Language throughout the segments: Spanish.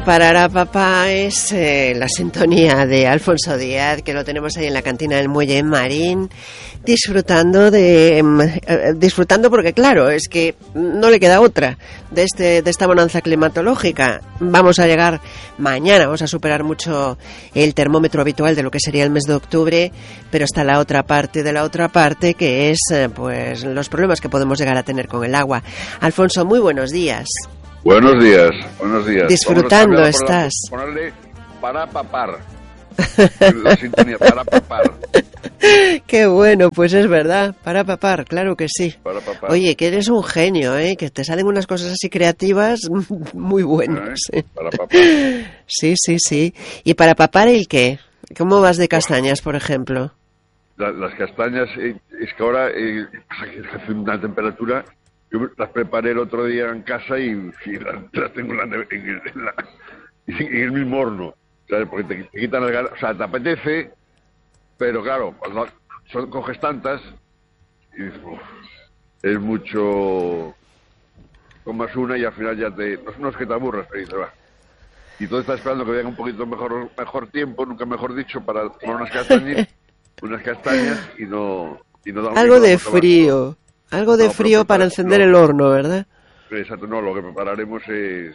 Parará Papá es la sintonía de Alfonso Díaz, que lo tenemos ahí en la cantina del Muelle en Marín, disfrutando porque claro, es que no le queda otra de esta bonanza climatológica. Vamos a llegar mañana, vamos a superar mucho el termómetro habitual de lo que sería el mes de octubre, pero está la otra parte que es pues los problemas que podemos llegar a tener con el agua. Alfonso, muy buenos días. Buenos días. Disfrutando estás. Ponerle para papar. La sintonía, para papar. Qué bueno, pues es verdad, para papar, claro que sí. Para papar. Oye, que eres un genio, que te salen unas cosas así creativas muy buenas. Para papar. Sí. ¿Y para papar el qué? ¿Cómo vas de castañas, por ejemplo? Las castañas, es que ahora hace una temperatura. Yo las preparé el otro día en casa y las tengo en el mismo horno, ¿sabes? Porque te quitan las ganas, o sea, te apetece, pero claro, coges tantas y dices, es mucho, tomas una y al final ya no es que te aburras, pero dices, va. Y todo estás esperando que venga un poquito mejor tiempo, nunca mejor dicho, para tomar unas castañas y no da algo de frío. Algo de frío para encender el horno, ¿verdad? Exacto, no, lo que prepararemos es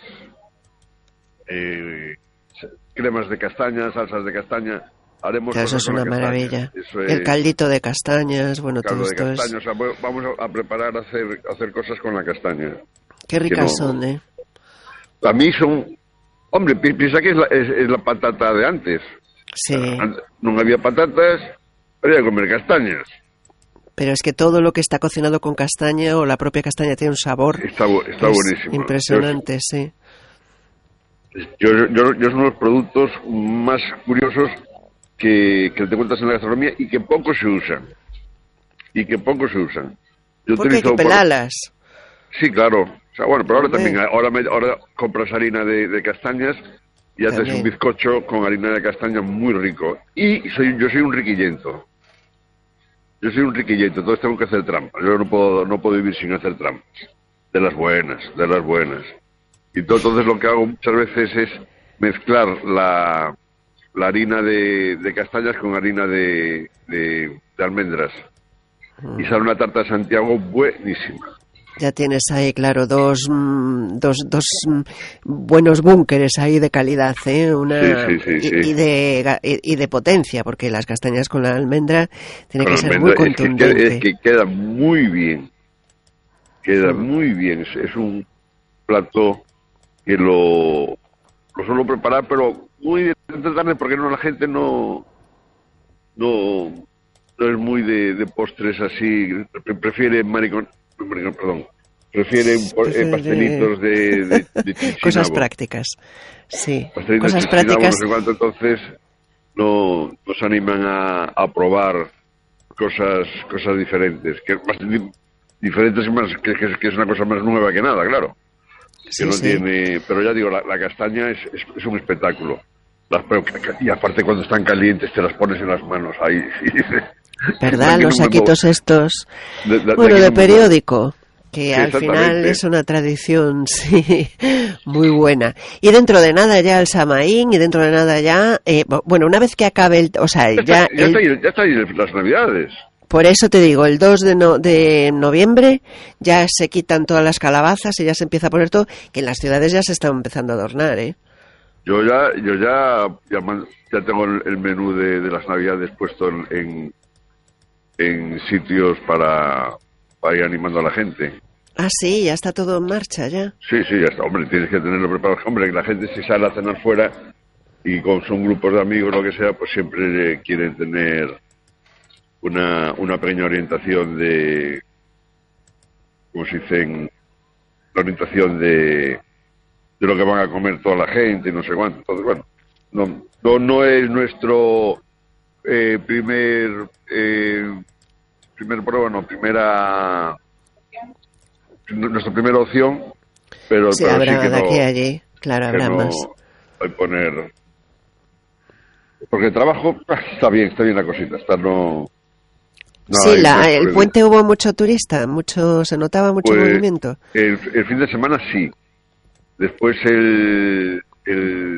cremas de castaña, salsas de castaña. Haremos eso es una maravilla. El caldito de castañas, bueno, todo esto es... O sea, vamos a preparar, hacer cosas con la castaña. Qué ricas son, ¿eh? A mí son... Hombre, piensa que es la patata de antes. Sí. No había patatas, había que comer castañas. Pero es que todo lo que está cocinado con castaña o la propia castaña tiene un sabor. Está buenísimo. Impresionante, sí. Yo son los productos más curiosos que te encuentras en la gastronomía y que poco se usan. Porque hay que pelarlas. Sí, claro. O sea, bueno, pero ahora también, ahora compras harina de castañas y haces un bizcocho con harina de castaña muy rico. Y yo soy un riquillento. Entonces tengo que hacer trampas. Yo no puedo vivir sin hacer trampas. De las buenas. Y entonces lo que hago muchas veces es mezclar la harina de castañas con harina de almendras. Y sale una tarta de Santiago buenísima. Ya tienes ahí, claro, dos buenos búnkeres ahí de calidad, ¿eh? Sí. Y de potencia, porque las castañas con la almendra tienen que ser muy contundentes. Es que queda muy bien. Muy bien. Es un plato que lo suelo preparar, pero muy de tarde, porque la gente no es muy de postres así. Prefiere Prefieren pastelitos de chinchina. Cosas prácticas, sí. Pastelitos cosas prácticas. No sé cuánto, entonces nos animan a probar cosas diferentes. Diferentes más, que es una cosa más nueva que nada, claro. Sí, que no tiene, pero ya digo, la castaña es un espectáculo. Y aparte cuando están calientes te las pones en las manos ahí. ¿Verdad? Los saquitos estos. De periódico. Que al final es una tradición, sí, muy buena. Y dentro de nada ya el Samaín, y dentro de nada ya... bueno, una vez que acabe ya está ahí las Navidades. Por eso te digo, el 2 de noviembre ya se quitan todas las calabazas y ya se empieza a poner todo, que en las ciudades ya se está empezando a adornar, ¿eh? Yo ya tengo el menú de las Navidades puesto en sitios para ir animando a la gente. Ah, sí, ya está todo en marcha, ya. Sí, ya está. Hombre, tienes que tenerlo preparado. Hombre, que la gente si sale a cenar fuera y son grupos de amigos, lo que sea, pues siempre quieren tener una pequeña orientación de, como se dice, la orientación de lo que van a comer toda la gente y no sé cuánto. Entonces, bueno, no es nuestro primera nuestra primera opción, pero sí, pero habrá sí que de aquí a allí, claro, habrá más. Hay poner, porque el trabajo está bien la cosita, sí, el puente hubo mucho turista, se notaba mucho movimiento. El fin de semana sí, después el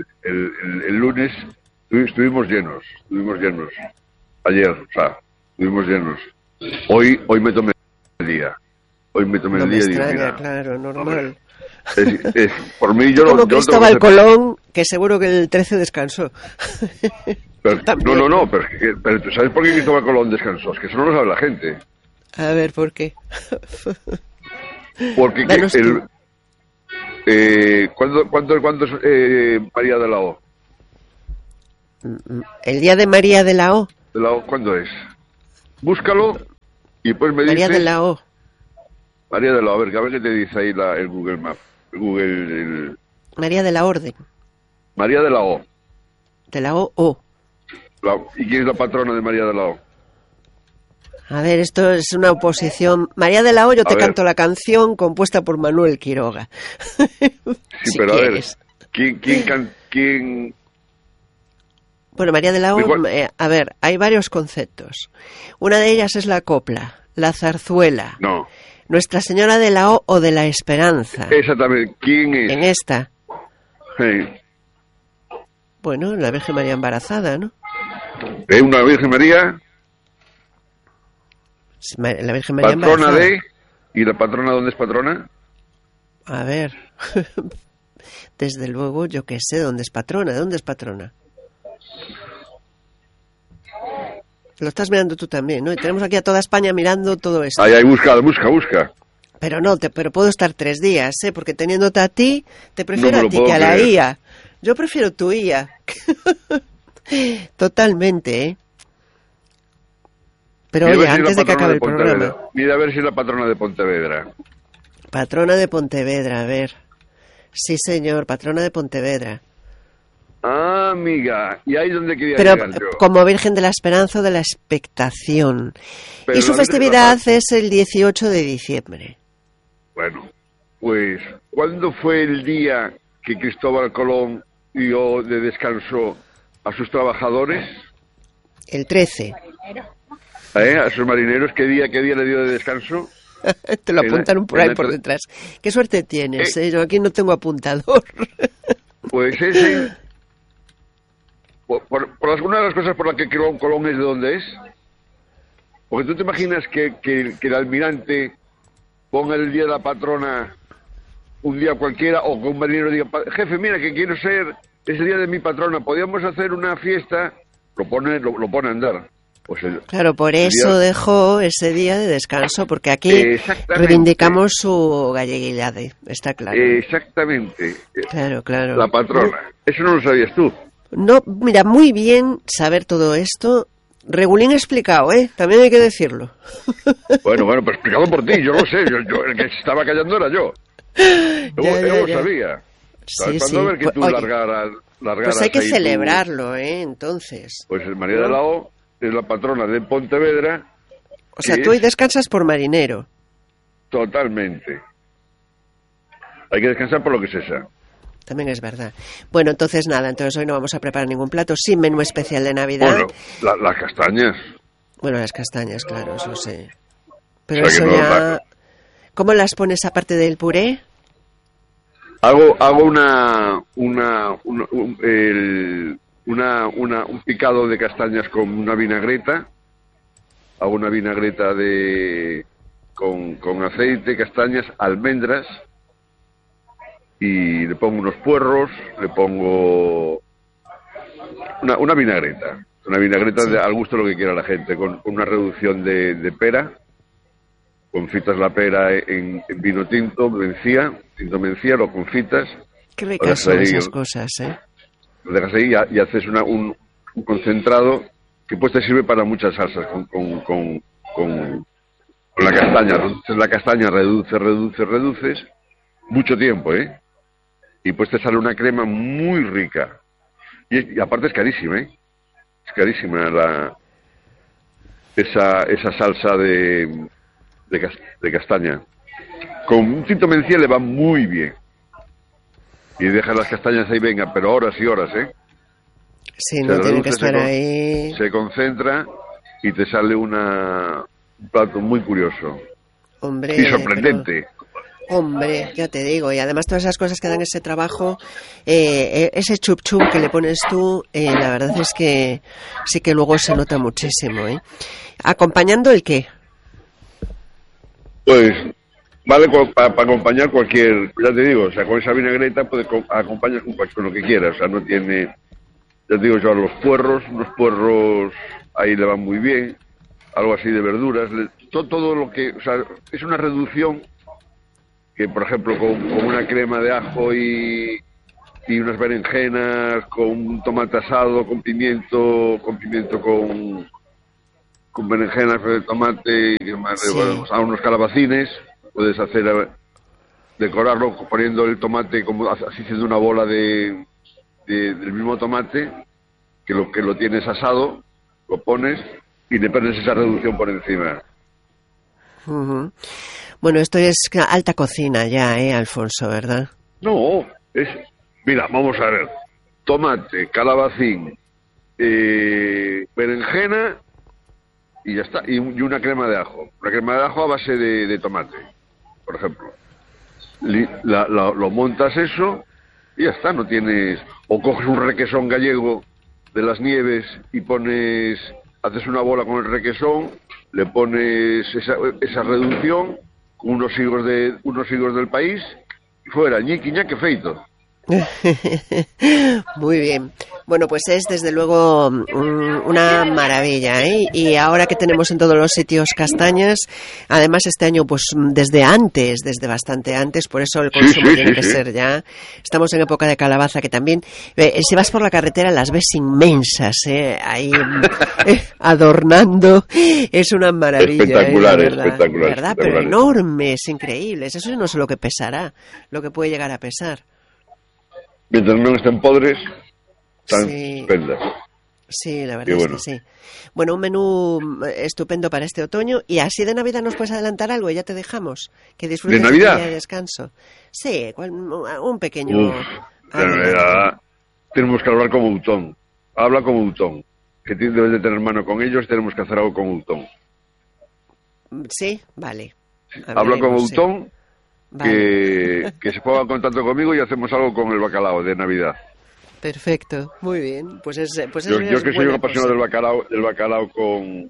estuvimos llenos. Ayer, o sea, estuvimos llenos. Hoy me tomé el día. Hoy me tomé No el me día y digo, extraña, mira, claro, normal. por mí yo Como no Cristóbal Colón, que seguro que el 13 descansó. No, pero ¿tú sabes por qué Cristóbal Colón descansó? Es que eso no lo sabe la gente. A ver, ¿por qué? Porque Danos tú. ¿cuándo es María de la O? El día de María de la O. ¿De la O cuándo es? Búscalo y después me María dices... de la O. María de la O, a ver qué te dice ahí el Google Map. María de la Orden. María de la O. De la O. ¿Y quién es la patrona de María de la O? A ver, esto es una oposición. María de la O, yo te A ver. canto la canción compuesta por Manuel Quiroga. Sí, Si pero quieres. a ver, ¿quién? Bueno, María de la O, Igual. a ver, hay varios conceptos. Una de ellas es la copla, la zarzuela, No, Nuestra Señora de la O de la Esperanza. esa también. ¿Quién es? En esta, Sí. bueno, la Virgen María embarazada, ¿no? ¿Es una Virgen María? Sí, la Virgen María Patrona embarazada. de... ¿Y la patrona dónde es patrona? A ver, desde luego, yo qué sé, ¿dónde es patrona? ¿De dónde es patrona? Lo estás mirando tú también, ¿no? Y tenemos aquí a toda España mirando todo esto. Ahí, busca. Pero no, pero puedo estar 3 días, ¿eh? Porque teniéndote a ti, te prefiero No me a lo ti puedo que a la creer. IA. Yo prefiero tu IA. Totalmente, ¿eh? Pero Mira a oye, ver si es la antes de que patrona acabe el Pontevedra. programa. Mira a ver si es la patrona de Pontevedra. Patrona de Pontevedra, a ver. Sí, señor, patrona de Pontevedra. Ah, amiga, y ahí es donde quería Pero llegar yo. como Virgen de la Esperanza o de la Expectación. Pero Y su la Virgen de la festividad Paz. es el 18 de diciembre. Bueno, pues, ¿cuándo fue el día que Cristóbal Colón dio de descanso a sus trabajadores? El 13. A sus marineros, ¿qué día le dio de descanso? Te lo En la- apuntaron por en ahí la por tra- detrás. Qué suerte tienes, ¿eh? Yo aquí no tengo apuntador. Pues ese... Por alguna de las cosas por las que Colón es de donde es. Porque tú te imaginas que el almirante ponga el día de la patrona un día cualquiera, o que un marinero diga, jefe, mira que quiero ser ese día de mi patrona, podríamos hacer una fiesta, lo pone a andar. Pues Claro, por el eso día- dejó ese día de descanso, porque aquí Exactamente. reivindicamos su galleguidad, está claro. Exactamente. Claro, claro. La patrona. Eso no lo sabías tú. No, mira, muy bien saber todo esto. Regulín explicado, ¿eh? También hay que decirlo. Bueno, pero explicado por ti, yo lo sé. Yo el que se estaba callando era yo. Yo lo sabía. Sí, Cuando sí. ver que Pues, tú oye, largaras pues hay que ahí celebrarlo, ¿eh? Entonces. Pues el María de la O es la patrona de Pontevedra. O sea, que tú hoy es descansas por marinero. totalmente. Hay que descansar por lo que es esa. También es verdad. Bueno, entonces nada, entonces hoy no vamos a preparar ningún plato sin menú especial de Navidad. Bueno, las castañas. Bueno, las castañas, claro, eso sé. Pero O sea que eso no, ya... ¿Cómo las pones aparte del puré? Hago un picado de castañas con una vinagreta. Hago una vinagreta con aceite, castañas, almendras, y le pongo unos puerros, le pongo una vinagreta. Una vinagreta Sí. al gusto de lo que quiera la gente, con una reducción de pera. Confitas la pera en vino tinto mencía, lo confitas. Qué Lo ricas dejas son ahí, esas cosas, ¿eh? Lo dejas ahí y haces un concentrado que pues te sirve para muchas salsas con la castaña. Entonces la castaña reduces mucho tiempo, ¿eh? Y pues te sale una crema muy rica. Y aparte es carísima, ¿eh? Es carísima esa salsa de castaña. Con un tinto mencía le va muy bien. Y dejas las castañas ahí, venga, pero horas y horas, ¿eh? Sí, no tienen que estar ahí. Se concentra y te sale un plato muy curioso Hombre, y sorprendente. Hombre, ya te digo, y además todas esas cosas que dan ese trabajo, ese chup chup que le pones tú, la verdad es que sí que luego se nota muchísimo, ¿eh? ¿Acompañando el qué? Pues vale para acompañar cualquier, ya te digo, o sea, con esa vinagreta puedes acompañar con lo que quieras, o sea, no tiene, ya te digo yo, unos puerros ahí le van muy bien, algo así de verduras, todo lo que, o sea, es una reducción que, por ejemplo, con una crema de ajo y unas berenjenas, con un tomate asado, con pimiento con berenjenas, con el tomate, y bueno, a unos calabacines, puedes hacer, decorarlo poniendo el tomate como así haciendo una bola del mismo tomate, que lo tienes asado, lo pones y le pones esa reducción por encima. Uh-huh. Bueno, esto es alta cocina ya, Alfonso, ¿verdad? No, mira, vamos a ver, tomate, calabacín, berenjena y ya está, y una crema de ajo. Una crema de ajo a base de tomate, por ejemplo. Lo montas eso y ya está, no tienes... O coges un requesón gallego de las Nieves y haces una bola con el requesón, le pones esa reducción con unos higos del país y fuera, ñiqui ñaque feito. Muy bien. Bueno, pues es desde luego una maravilla, ¿eh? Y ahora que tenemos en todos los sitios castañas, además este año pues desde bastante antes, por eso el consumo tiene que ser ya. Estamos en época de calabaza que también, si vas por la carretera las ves inmensas, ahí adornando, es una maravilla. Espectaculares, ¿verdad? Pero enormes, increíbles. Eso no sé lo que pesará, lo que puede llegar a pesar. Mientras no estén podres, están estupendas. Sí, la verdad es que sí. Bueno, un menú estupendo para este otoño. Y así de Navidad nos puedes adelantar algo y ya te dejamos. Que disfrutes ¿De Navidad? De descanso. Sí, un pequeño... Tenemos que hablar con Outón. Habla con Outón. Que debes de tener mano con ellos, tenemos que hacer algo con Outón. Sí, vale. Habla con Outón. Vale. Que se ponga en contacto conmigo y hacemos algo con el bacalao de Navidad. Perfecto, muy bien. Yo que soy un apasionado del bacalao con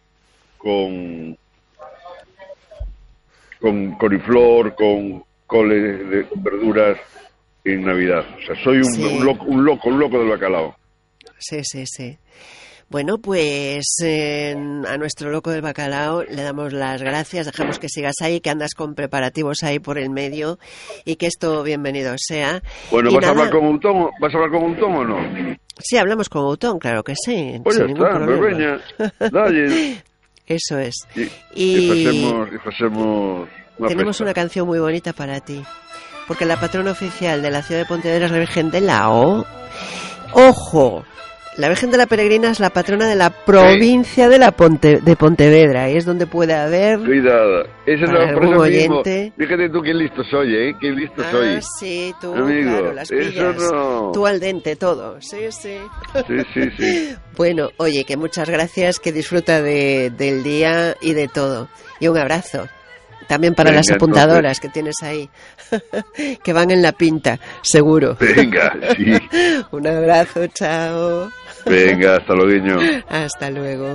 coliflor, con coles de verduras en Navidad. O sea, soy un loco del bacalao. Sí. Bueno, pues a nuestro loco del bacalao le damos las gracias, dejamos que sigas ahí, que andas con preparativos ahí por el medio y que esto bienvenido sea. Bueno, ¿vas a hablar con Outón o no? Sí, hablamos con Outón, claro que sí, pues sin ningún problema. Dale. Eso es. Y hacemos tenemos una canción muy bonita para ti, porque la patrona oficial de la ciudad de Pontevedra es la Virgen de la O. ¡Ojo! La Virgen de la Peregrina es la patrona de la provincia de Pontevedra, y es donde puede haber... Cuidado, ese es algún oyente. Fíjate tú qué listo soy, ¿eh? Qué listo soy. Sí, tú, amigo, claro, las pillas. Eso no... Tú al dente, todo. Sí. Sí. Bueno, oye, que muchas gracias, que disfruta del día y de todo. Y un abrazo. También para las apuntadoras que tienes ahí, que van en la pinta, seguro. Venga, sí. Un abrazo, chao. Venga, hasta luego. Hasta luego.